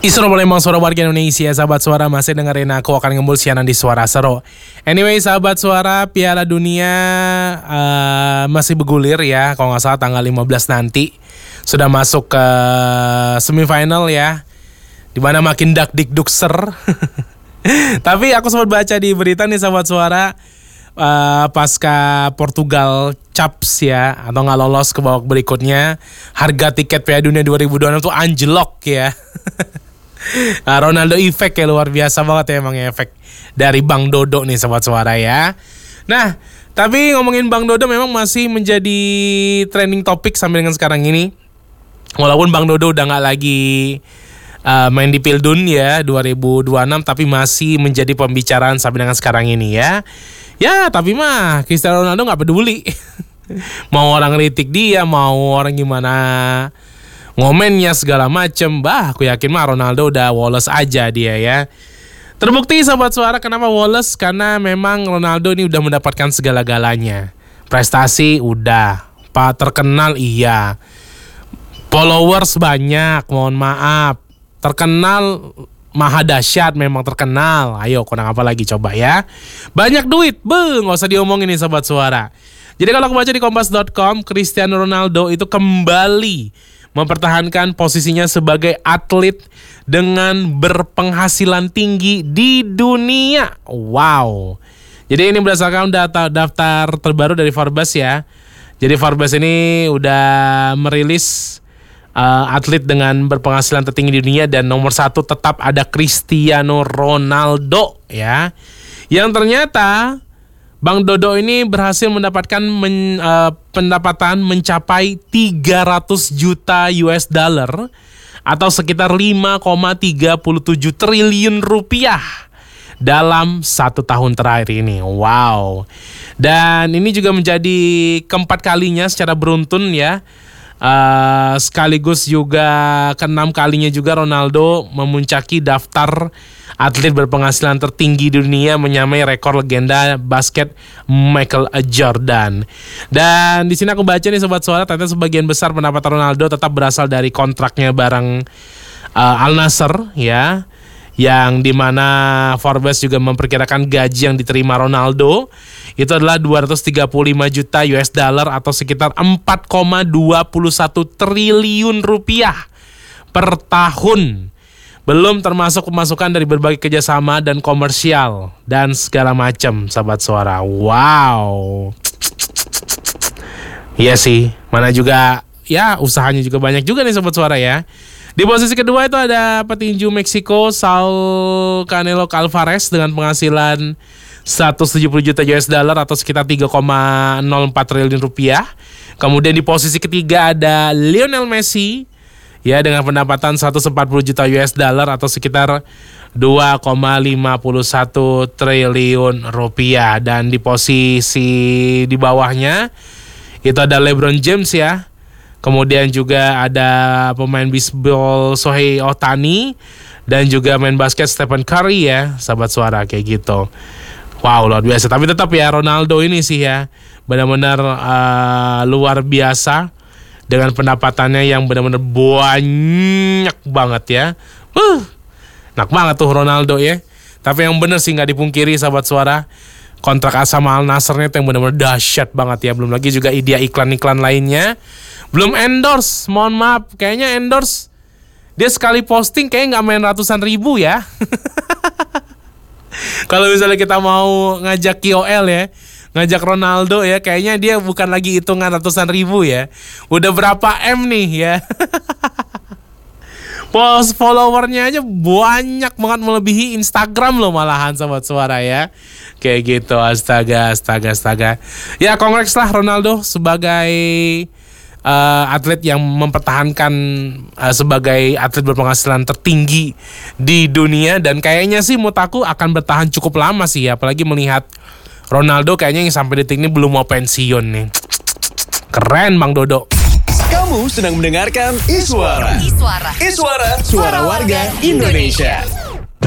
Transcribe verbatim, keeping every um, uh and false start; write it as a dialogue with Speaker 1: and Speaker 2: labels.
Speaker 1: Isro Palembang, suara warga Indonesia. Sahabat suara, masih dengerin aku akan ngembul siaran di Suara Seru. Anyway, sahabat suara, Piala Dunia uh, masih bergulir ya. Kalau gak salah tanggal lima belas nanti sudah masuk ke semifinal ya, dimana makin dak dik dukser. Tapi aku sempat baca di berita nih sahabat suara, uh, pasca Portugal caps ya, atau gak lolos ke babak berikutnya, harga tiket Piala Dunia dua ribu dua puluh enam tuh anjlok ya. Nah, Ronaldo efek ya, luar biasa banget ya emang efek dari Bang Dodo nih sobat suara ya. Nah, tapi ngomongin Bang Dodo memang masih menjadi trending topik sampai dengan sekarang ini. Walaupun Bang Dodo udah gak lagi uh, main di Pildun ya dua ribu dua puluh enam, tapi masih menjadi pembicaraan sampai dengan sekarang ini ya. Ya, tapi mah Cristiano Ronaldo gak peduli. Mau orang kritik dia, mau orang gimana ngomennya segala macem, bah aku yakin mah Ronaldo udah woles aja dia ya. Terbukti sobat suara kenapa woles, karena memang Ronaldo ini udah mendapatkan segala-galanya. Prestasi udah, pak terkenal iya, followers banyak, mohon maaf, terkenal maha dahsyat, memang terkenal. Ayo kurang apa lagi coba ya. Banyak duit, be nggak usah diomongin nih sobat suara. Jadi kalau aku baca di kompas dot com, Cristiano Ronaldo itu kembali mempertahankan posisinya sebagai atlet dengan berpenghasilan tinggi di dunia. Wow. Jadi ini berdasarkan data daftar terbaru dari Forbes ya. Jadi Forbes ini udah merilis uh, atlet dengan berpenghasilan tertinggi di dunia, dan nomor satu tetap ada Cristiano Ronaldo ya. Yang ternyata Bang Dodo ini berhasil mendapatkan men, uh, pendapatan mencapai tiga ratus juta U S dollar atau sekitar lima koma tiga tujuh triliun rupiah dalam satu tahun terakhir ini. Wow. Dan ini juga menjadi keempat kalinya secara beruntun ya. Uh, sekaligus juga keenam kalinya juga Ronaldo memuncaki daftar atlet berpenghasilan tertinggi di dunia, menyamai rekor legenda basket Michael Jordan. Dan di sini aku baca nih sobat suara, ternyata sebagian besar pendapatan Ronaldo tetap berasal dari kontraknya bareng uh, Al Nassr ya, yang dimana Forbes juga memperkirakan gaji yang diterima Ronaldo itu adalah dua ratus tiga puluh lima juta U S dollar atau sekitar empat koma dua satu triliun rupiah per tahun. Belum termasuk pemasukan dari berbagai kerjasama dan komersial dan segala macam sahabat suara. Wow. Iya sih, mana juga ya usahanya juga banyak juga nih sahabat suara ya. Di posisi kedua itu ada petinju Meksiko Saul Canelo Alvarez dengan penghasilan seratus tujuh puluh juta U S dollar atau sekitar tiga koma nol empat triliun rupiah. Kemudian di posisi ketiga ada Lionel Messi ya dengan pendapatan seratus empat puluh juta U S dollar atau sekitar dua koma lima satu triliun rupiah. Dan di posisi di bawahnya itu ada LeBron James ya. Kemudian juga ada pemain bisbol Shohei Ohtani dan juga main basket Stephen Curry ya, sahabat suara kayak gitu. Wow, luar biasa. Tapi tetap ya Ronaldo ini sih ya benar-benar uh, luar biasa dengan pendapatannya yang benar-benar banyak banget ya. Uh, enak banget tuh Ronaldo ya. Tapi yang benar sih nggak dipungkiri sahabat suara, kontrak sama Al Nassr-nya yang benar-benar dahsyat banget ya. Belum lagi juga dia iklan-iklan lainnya. Belum endorse, mohon maaf, kayaknya endorse dia sekali posting kayak nggak main ratusan ribu ya. Kalau misalnya kita mau ngajak K O L ya, ngajak Ronaldo ya, kayaknya dia bukan lagi hitungan ratusan ribu ya. Udah berapa M nih ya. Post followernya aja banyak banget, melebihi Instagram loh malahan sobat suara ya. Kayak gitu, astaga, astaga, astaga. Ya congrats lah Ronaldo sebagai uh, atlet yang mempertahankan uh, sebagai atlet berpenghasilan tertinggi di dunia. Dan kayaknya sih menurut aku akan bertahan cukup lama sih ya. Apalagi melihat Ronaldo kayaknya yang sampai detik ini belum mau pensiun nih. Keren Bang Dodo.
Speaker 2: Kamu sedang mendengarkan Iswara. Iswara. Iswara, suara warga Indonesia.